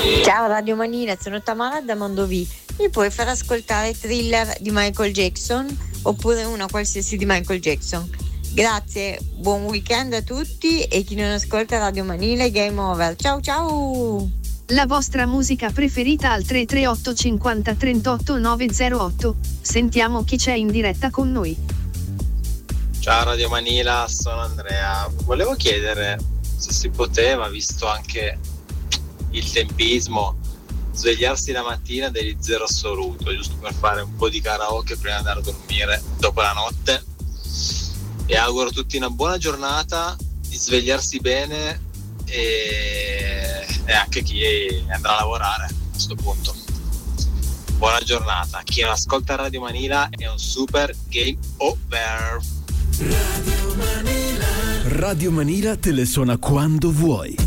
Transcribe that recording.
Ciao Radio Manila, sono Tamara da Mondovì. Mi puoi far ascoltare Thriller di Michael Jackson oppure una qualsiasi di Michael Jackson? Grazie, buon weekend a tutti e chi non ascolta Radio Manila game over. Ciao ciao! La vostra musica preferita al 338 50 38 908. Sentiamo chi c'è in diretta con noi. Ciao Radio Manila, sono Andrea. Volevo chiedere se si poteva, visto anche il tempismo, svegliarsi la mattina degli zero assoluto, giusto per fare un po' di karaoke prima di andare a dormire dopo la notte. E auguro a tutti una buona giornata, di svegliarsi bene e anche chi andrà a lavorare a questo punto. Buona giornata. Chi non ascolta Radio Manila è un super game over. Radio Manila te le suona quando vuoi.